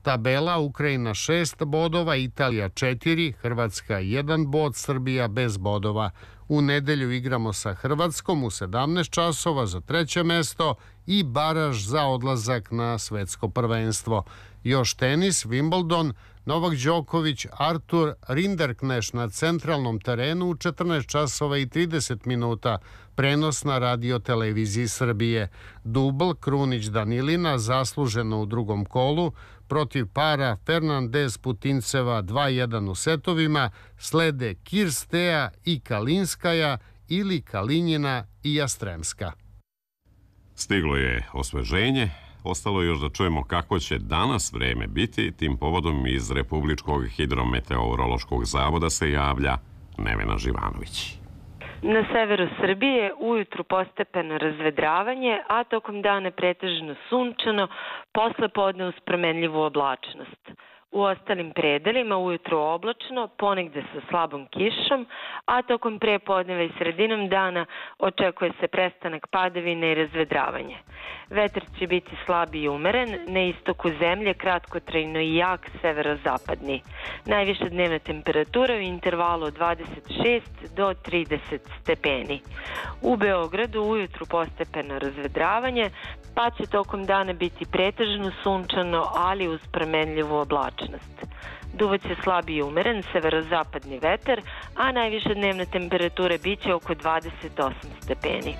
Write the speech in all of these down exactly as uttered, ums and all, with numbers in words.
Tabela: Ukrajina šest bodova, Italija četiri, Hrvatska jedan bod, Srbija bez bodova. U nedelju igramo sa Hrvatskom u sedamnaest časova za treće mesto i baraž za odlazak na svetsko prvenstvo. Još tenis, Wimbledon, Novak Đoković, Artur Rinderkneš na centralnom terenu u četrnaest časova i trideset minuta, prenos na radio televiziji Srbije. Dubl Krunić Danilina zasluženo u drugom kolu protiv para Fernandez Putinceva dva jedan u setovima, slede Kirstea i Kalinskaja ili Kalinjina i Jastremska. Stiglo je osveženje. Ostalo je još da čujemo kako će danas vreme biti. Tim povodom iz Republičkog hidrometeorološkog zavoda se javlja Nevena Živanović. Na severu Srbije ujutru postepeno razvedravanje, a tokom dana pretežno sunčano, posle podne uz promenljivu oblačnost. U ostalim predelima ujutro oblačno, ponegde sa slabom kišom, a tokom prepodneva i sredinom dana očekuje se prestanak padavine i razvedravanje. Vetar će biti slab i umeren, na istoku zemlje kratkotrajno i jak severozapadni. Najviša dnevna temperatura u intervalu od dvadeset šest do trideset stepeni. U Beogradu ujutru postepeno razvedravanje, pa će tokom dana biti pretežno sunčano, ali uz promenljivu oblačnost. Duvaće slab i umeren severozapadni vetar, a najviša dnevna temperatura biće oko dvadeset osam stepeni.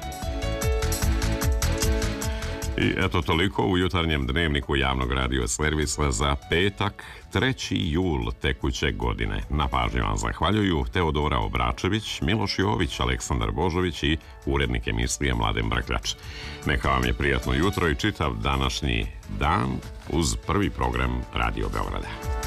I eto toliko u jutarnjem dnevniku javnog radio servisa za petak, treći jul tekuće godine. Na pažnju vam zahvaljuju Teodora Obračević, Miloš Jović, Aleksandar Božović i urednik emisije Mladen Brkljač. Neka vam je prijatno jutro i čitav današnji dan uz prvi program Radio Beograda.